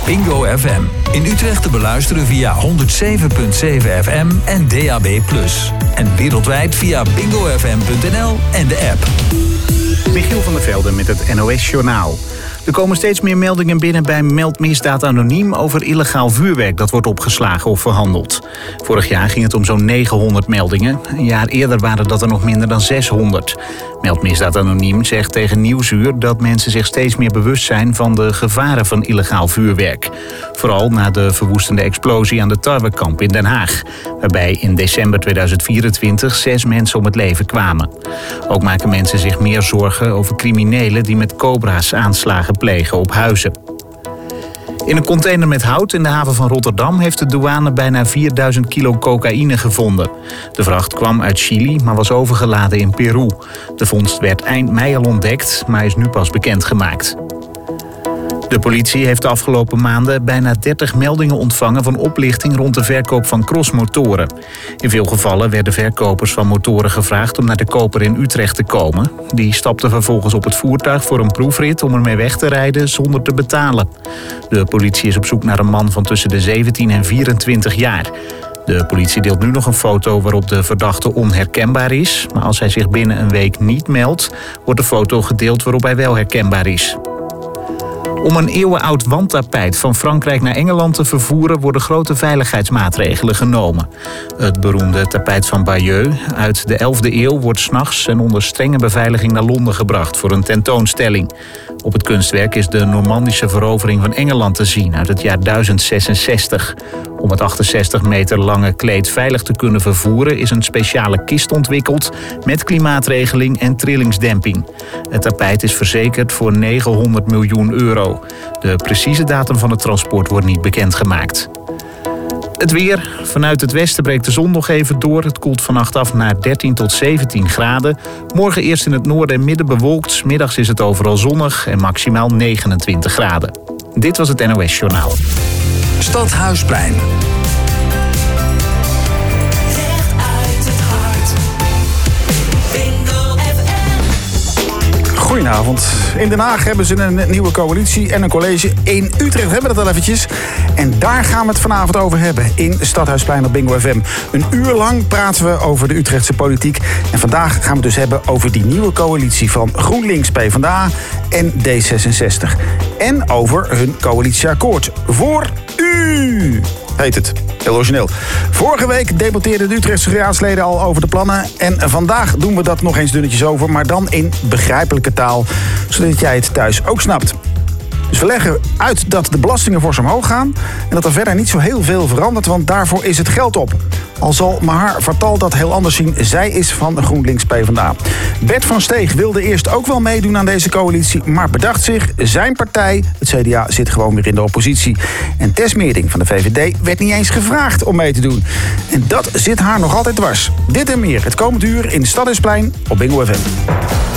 Bingo FM. In Utrecht te beluisteren via 107.7 FM en DAB+. En wereldwijd via bingofm.nl en de app. Michiel van der Velde met het NOS-journaal. Er komen steeds meer meldingen binnen bij Meldmisdaad Anoniem over illegaal vuurwerk dat wordt opgeslagen of verhandeld. Vorig jaar ging het om zo'n 900 meldingen. Een jaar eerder waren dat er nog minder dan 600. Meldmisdaad Anoniem zegt tegen Nieuwsuur dat mensen zich steeds meer bewust zijn van de gevaren van illegaal vuurwerk. Vooral na de verwoestende explosie aan de Tarwekamp in Den Haag, waarbij in december 2024 6 mensen om het leven kwamen. Ook maken mensen zich meer zorgen over criminelen die met cobra's aanslagen plegen op huizen. In een container met hout in de haven van Rotterdam heeft de douane bijna 4000 kilo cocaïne gevonden. De vracht kwam uit Chili, maar was overgeladen in Peru. De vondst werd eind mei al ontdekt, maar is nu pas bekendgemaakt. De politie heeft de afgelopen maanden bijna 30 meldingen ontvangen van oplichting rond de verkoop van crossmotoren. In veel gevallen werden verkopers van motoren gevraagd om naar de koper in Utrecht te komen. Die stapte vervolgens op het voertuig voor een proefrit om ermee weg te rijden zonder te betalen. De politie is op zoek naar een man van tussen de 17 en 24 jaar. De politie deelt nu nog een foto waarop de verdachte onherkenbaar is. Maar als hij zich binnen een week niet meldt, wordt de foto gedeeld waarop hij wel herkenbaar is. Om een eeuwenoud wandtapijt van Frankrijk naar Engeland te vervoeren worden grote veiligheidsmaatregelen genomen. Het beroemde tapijt van Bayeux uit de 11e eeuw wordt 's nachts en onder strenge beveiliging naar Londen gebracht voor een tentoonstelling. Op het kunstwerk is de Normandische verovering van Engeland te zien uit het jaar 1066. Om het 68 meter lange kleed veilig te kunnen vervoeren is een speciale kist ontwikkeld met klimaatregeling en trillingsdemping. Het tapijt is verzekerd voor 900 miljoen euro. De precieze datum van het transport wordt niet bekendgemaakt. Het weer. Vanuit het westen breekt de zon nog even door. Het koelt vannacht af naar 13 tot 17 graden. Morgen eerst in het noorden en midden bewolkt. 's Middags is het overal zonnig en maximaal 29 graden. Dit was het NOS Journaal. Stadhuisplein. Goedenavond. In Den Haag hebben ze een nieuwe coalitie en een college. In Utrecht hebben we dat al eventjes. En daar gaan we het vanavond over hebben in Stadhuisplein op Bingo FM. Een uur lang praten we over de Utrechtse politiek. En vandaag gaan we het dus hebben over die nieuwe coalitie van GroenLinks, PvdA en D66. En over hun coalitieakkoord. Voor u heet het. Heel origineel. Vorige week debatteerden de Utrechtse raadsleden al over de plannen. En vandaag doen we dat nog eens dunnetjes over, maar dan in begrijpelijke taal, zodat jij het thuis ook snapt. Dus we leggen uit dat de belastingen fors omhoog gaan en dat er verder niet zo heel veel verandert, want daarvoor is het geld op. Al zal Mahar Vartal dat heel anders zien. Zij is van GroenLinks PvdA. Bert van Steeg wilde eerst ook wel meedoen aan deze coalitie, maar bedacht zich, zijn partij, het CDA, zit gewoon weer in de oppositie. En Tess Meerding van de VVD werd niet eens gevraagd om mee te doen. En dat zit haar nog altijd dwars. Dit en meer het komend uur in Stadhuisplein op Bingo FM.